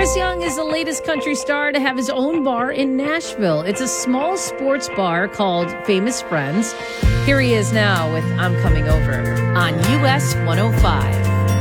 Angus Young is the latest country star to have his own bar in Nashville. It's a small sports bar called Famous Friends. Here he is now with I'm Coming Over on US 105.